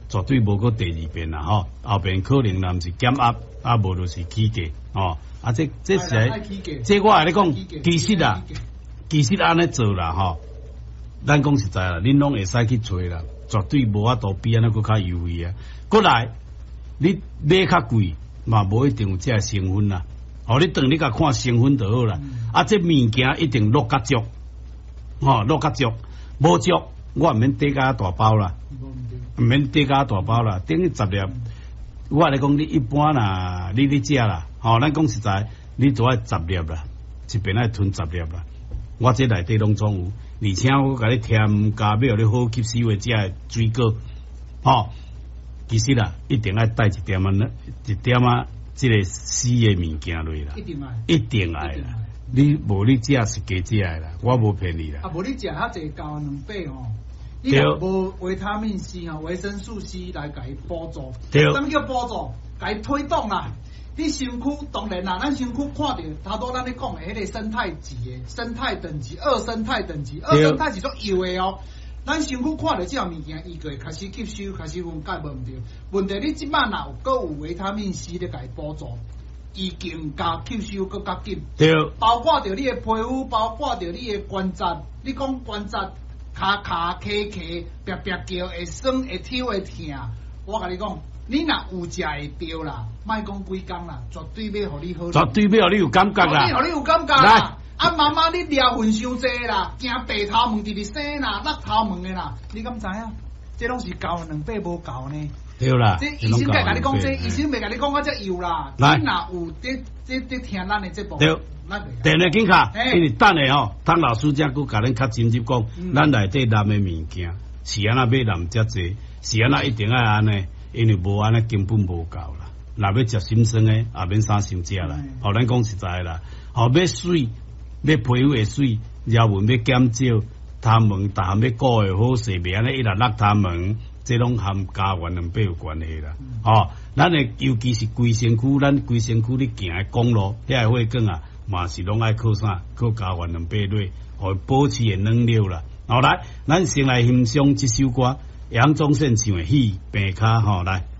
绝对无过第二遍啦吼，后边可能若毋是减压，啊无就是起价哦，啊这是这我来你讲，其实安尼做啦吼，咱讲实在啦，恁拢会使去找啦，绝对无法度比安尼搁较优惠啊。过来，你买较贵嘛，无一定有这成分啦。哦，你等你甲看成分就好啦。啊，这物件一定落较足，落较足，无足我毋免底价大包啦，毋免底价大包啦，等于10粒。我来讲，你一般啦，你食啦，咱讲实在，你都爱10粒啦，一边爱吞10粒啦。我这内底拢总有，而且我甲你添加要你好吸收的这水果，其实啦，一定爱带一点这个死的物件落啦，一定爱啦。你无你食是假食的啦，我无骗你啦。 啊，无你食较济高2倍吼，你若无维他命 C 维生素 C 来甲伊补助，什么叫补助？甲伊推动啦。你身躯当然啦，咱身躯看到头拄咱咧讲的迄个生态级的生态等级、2生态等级、2生态是做油的哦。咱身躯看到这样物件，伊就会开始吸收，开始分解无毋对。问题你即摆若有搁有维他命 C 咧甲伊补助，伊更加吸收搁较紧。 对， 包括着你的皮肤，包括着你的关节。你讲关节卡卡、卡卡、啪叫，会酸、会抽、会痛。我甲你讲。你若有食会着啦，莫讲几工啦，绝对要互你好， 绝对要互你有感觉啦， 绝对互你有感觉啦。啊，妈妈你掠份伤济啦，惊白头毛直直生啦，落头毛的啦，你敢知影？这拢是教2倍无教呢。 对啦， 这医生甲你讲，这医生袂甲你讲我这有啦。你若有这听咱的这部， 对，电话紧卡，因为等下吼，汤老师才佫甲恁较真入讲，咱内底蓝的物件是安那买蓝遮济，是安那一定爱安尼。因为无安尼根本无够啦，若要食心酸诶，也免啥想食啦。咱讲实在啦，要水，要皮肤会水，要文要减少，他们逐项要顾诶好势，袂安尼一直落他们，这拢含加元2倍有关系啦。咱诶尤其是规身躯，咱规身躯你行诶公路，遐会更啊，嘛是拢爱靠啥？靠加元2倍类，互保持诶能量啦。来，咱先来欣赏这首歌。杨宗宪唱的《戏病卡》来。